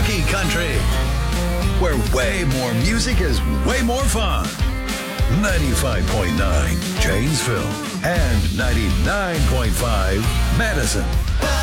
Funky Country, where way more music is way more fun. 95.9 Janesville and 99.5 Madison.